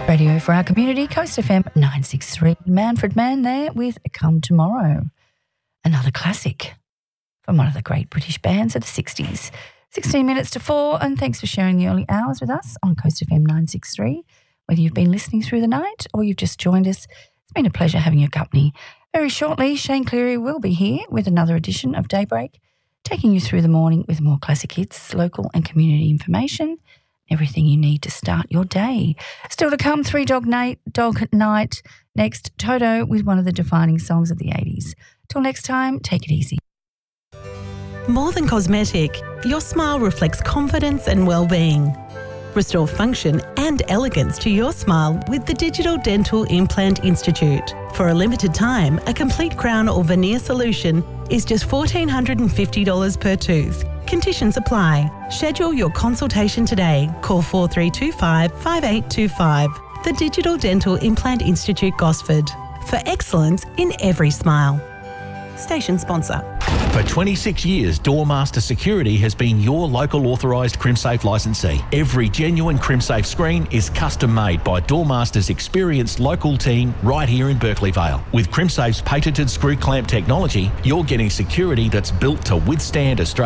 Radio for our community, Coast FM 963. Manfred Mann there with Come Tomorrow. Another classic from one of the great British bands of the 60s. 16 minutes to 4, and thanks for sharing the early hours with us on Coast FM 963. Whether you've been listening through the night or you've just joined us, it's been a pleasure having your company. Very shortly, Shane Cleary will be here with another edition of Daybreak, taking you through the morning with more classic hits, local and community information, everything you need to start your day. Still to come, Three Dog Night. Next, Toto with one of the defining songs of the 80s. Till next time, take it easy. More than cosmetic, your smile reflects confidence and well-being. Restore function and elegance to your smile with the Digital Dental Implant Institute. For a limited time, a complete crown or veneer solution is just $1,450 per tooth. Conditions apply. Schedule your consultation today. Call 4325 5825. The Digital Dental Implant Institute, Gosford. For excellence in every smile. Station sponsor. For 26 years, Doormaster Security has been your local authorised CrimSafe licensee. Every genuine CrimSafe screen is custom made by Doormaster's experienced local team right here in Berkeley Vale. With CrimSafe's patented screw clamp technology, you're getting security that's built to withstand Australia's